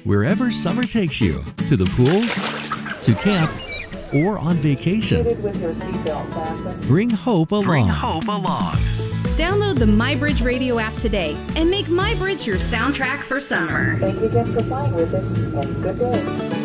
wherever summer takes you, to the pool, to camp, or on vacation. Bring hope along. Download the MyBridge Radio app today and make MyBridge your soundtrack for summer. Thank you again for flying with us, and good day.